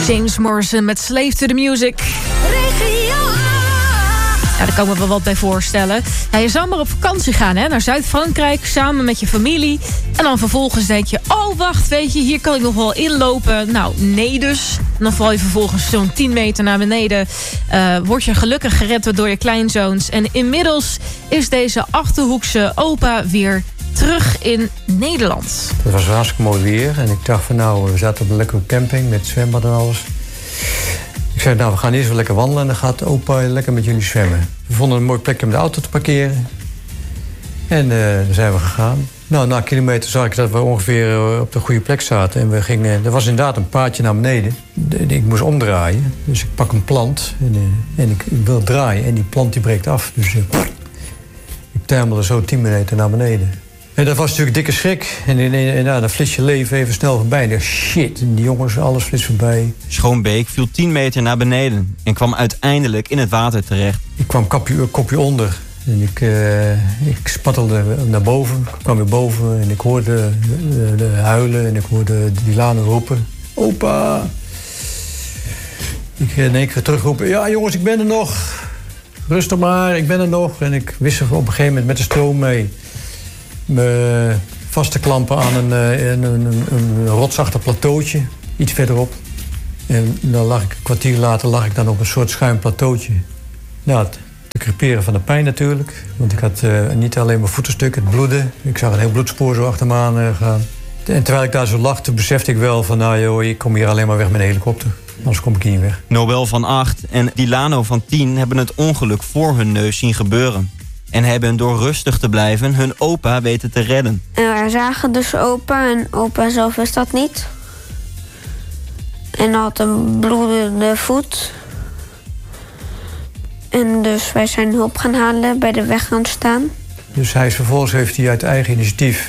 James Morrison met Slave to the Music. Ja, daar kan ik me wel wat bij voorstellen. Ja, je zou maar op vakantie gaan, hè, naar Zuid-Frankrijk, samen met je familie. En dan vervolgens denk je, oh wacht, weet je, hier kan ik nog wel inlopen. Nou, nee dus. En dan val je vervolgens zo'n 10 meter naar beneden. Word je gelukkig gered door je kleinzoons. En inmiddels is deze Achterhoekse opa weer terug in Nederland. Het was hartstikke mooi weer. En ik dacht van nou, we zaten op een lekkere camping met zwembad en alles. Ik zei, nou, we gaan eerst wel lekker wandelen en dan gaat opa lekker met jullie zwemmen. We vonden een mooi plekje om de auto te parkeren. En daar zijn we gegaan. Nou, na een kilometer zag ik dat we ongeveer op de goede plek zaten. En we gingen, er was inderdaad een paadje naar beneden. Ik moest omdraaien. Dus ik pak een plant en ik wil draaien. En die plant die breekt af. Dus ik tuimelde zo 10 meter naar beneden. En dat was natuurlijk een dikke schrik. En dan flits je leven even snel voorbij. En ik dacht, shit, en die jongens, alles flits voorbij. Schoonbeek viel 10 meter naar beneden en kwam uiteindelijk in het water terecht. Ik kwam kopje onder. En ik spattelde naar boven. Ik kwam weer boven en ik hoorde de huilen. En ik hoorde Dilano roepen, opa. Ik in één keer terugroepen, ja jongens, ik ben er nog. Rustig maar, ik ben er nog. En ik wist op een gegeven moment met de stroom mee. Me vast te klampen aan een rotsachtig plateautje, iets verderop. En dan lag ik een kwartier later dan op een soort schuin plateautje. Nou, te creperen van de pijn natuurlijk. Want ik had niet alleen mijn voetenstuk, het bloeden. Ik zag een heel bloedspoor zo achter me aan gaan. En terwijl ik daar zo lag, toen besefte ik wel van, nou joh, ik kom hier alleen maar weg met een helikopter. Anders kom ik hier niet weg. Noël van 8 en Dilano van 10 hebben het ongeluk voor hun neus zien gebeuren. En hebben door rustig te blijven hun opa weten te redden. We zagen dus opa en opa zelf wist dat niet. En had een bloedende voet. En dus wij zijn hulp gaan halen, bij de weg gaan staan. Dus vervolgens heeft hij uit eigen initiatief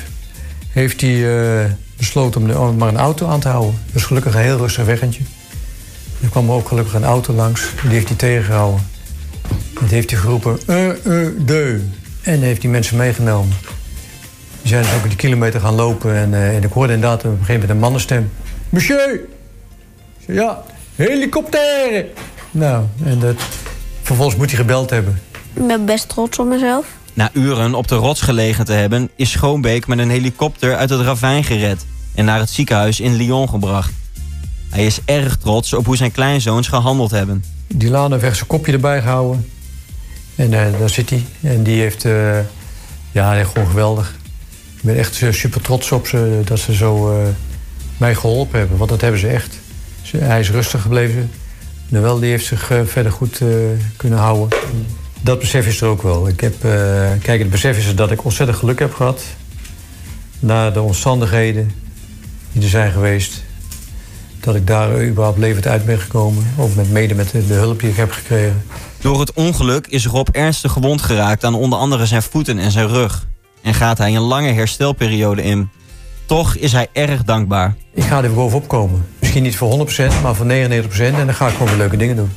besloten om maar een auto aan te houden. Dus gelukkig een heel rustig weggetje. Er kwam ook gelukkig een auto langs, die heeft hij tegengehouden. En heeft hij geroepen, de. En heeft die mensen meegenomen. Die zijn dus ook die kilometer gaan lopen. En ik hoorde inderdaad op een gegeven moment een mannenstem. Monsieur! Ja, helikopter! Nou, en vervolgens moet hij gebeld hebben. Ik ben best trots op mezelf. Na uren op de rots gelegen te hebben, is Schoonbeek met een helikopter uit het ravijn gered en naar het ziekenhuis in Lyon gebracht. Hij is erg trots op hoe zijn kleinzoons gehandeld hebben. Dilano heeft echt zijn kopje erbij gehouden. En daar zit hij. En die heeft, gewoon geweldig. Ik ben echt super trots op ze, dat ze zo mij geholpen hebben. Want dat hebben ze echt. Hij is rustig gebleven. Noël die heeft zich verder goed kunnen houden. Dat besef is er ook wel. Het besef is dat ik ontzettend geluk heb gehad. Na de omstandigheden die er zijn geweest. Dat ik daar überhaupt levend uit ben gekomen. Ook met de hulp die ik heb gekregen. Door het ongeluk is Rob ernstig gewond geraakt aan onder andere zijn voeten en zijn rug. En gaat hij een lange herstelperiode in. Toch is hij erg dankbaar. Ik ga er weer bovenop komen. Misschien niet voor 100%, maar voor 99%. En dan ga ik gewoon weer leuke dingen doen.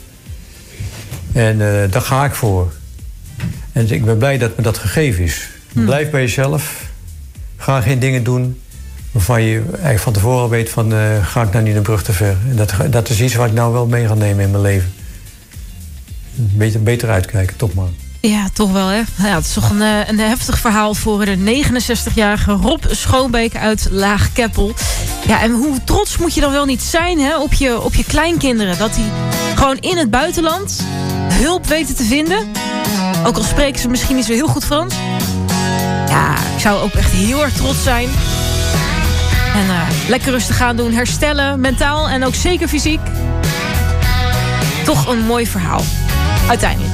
En daar ga ik voor. En ik ben blij dat me dat gegeven is. Blijf bij jezelf. Ga geen dingen doen waarvan je eigenlijk van tevoren al weet van... ga ik nou niet een brug te ver. En dat is iets wat ik nou wel mee ga nemen in mijn leven. Beter uitkijken, toch maar. Ja, toch wel, hè? Ja, het is toch een heftig verhaal voor de 69-jarige Rob Schoonbeek uit Laag-Keppel. Ja, en hoe trots moet je dan wel niet zijn, hè, op je kleinkinderen? Dat die gewoon in het buitenland hulp weten te vinden. Ook al spreken ze misschien niet zo heel goed Frans. Ja, ik zou ook echt heel erg trots zijn. En lekker rustig gaan doen, herstellen, mentaal en ook zeker fysiek. Toch een mooi verhaal, uiteindelijk.